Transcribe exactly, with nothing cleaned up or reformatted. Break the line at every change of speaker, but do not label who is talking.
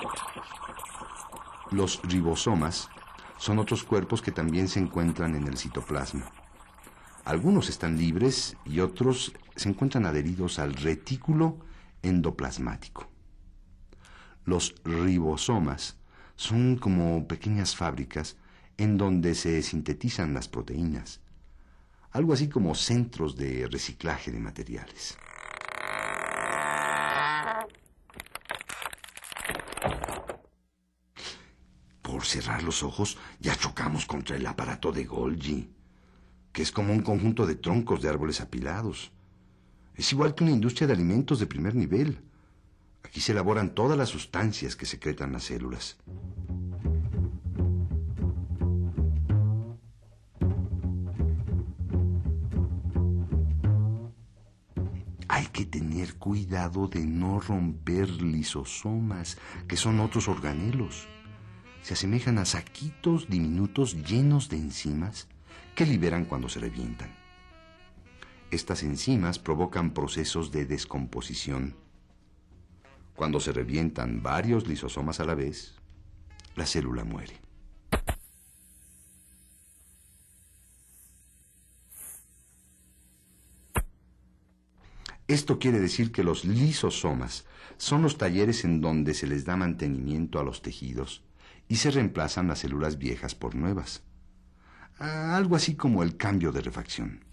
Los ribosomas son otros cuerpos que también se encuentran en el citoplasma. Algunos están libres y otros se encuentran adheridos al retículo endoplasmático. Los ribosomas son como pequeñas fábricas en donde se sintetizan las proteínas, algo así como centros de reciclaje de materiales. Por cerrar los ojos ya chocamos contra el aparato de Golgi, que es como un conjunto de troncos de árboles apilados. Es igual que una industria de alimentos de primer nivel. Aquí se elaboran todas las sustancias que secretan las células. Hay que tener cuidado de no romper lisosomas, que son otros organelos. Se asemejan a saquitos diminutos llenos de enzimas que liberan cuando se revientan. Estas enzimas provocan procesos de descomposición. Cuando se revientan varios lisosomas a la vez, la célula muere. Esto quiere decir que los lisosomas son los talleres en donde se les da mantenimiento a los tejidos y se reemplazan las células viejas por nuevas. Algo así como el cambio de refacción.